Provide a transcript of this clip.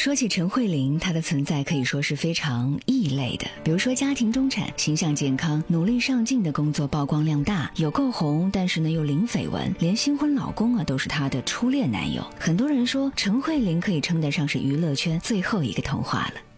说起陈慧琳，她的存在可以说是非常异类的。比如说家庭中产，形象健康，努力上进的工作曝光量大，有够红，但是呢又零绯闻，连新婚老公都是她的初恋男友。很多人说陈慧琳可以称得上是娱乐圈最后一个童话了。